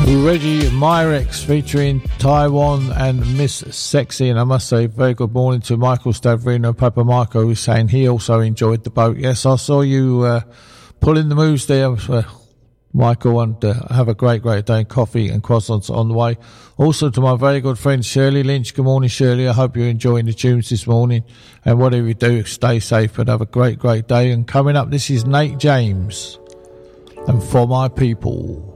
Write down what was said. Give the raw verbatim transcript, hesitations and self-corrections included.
Reggie Myrex featuring Taiwan and Miss Sexy. And I must say, very good morning to Michael Stavrino and Papa Marco, who's saying he also enjoyed the boat. Yes, I saw you uh, pulling the moves there, uh, Michael, and uh, have a great, great day. Coffee and croissants on the way. Also to my very good friend Shirley Lynch. Good morning, Shirley. I hope you're enjoying the tunes this morning. And whatever you do, stay safe and have a great, great day. And coming up, this is Nate James and For My People.